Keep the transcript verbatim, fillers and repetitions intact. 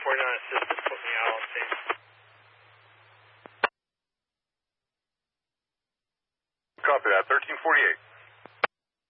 forty-nine assist, just put me out on scene. Copy that, thirteen forty-eight.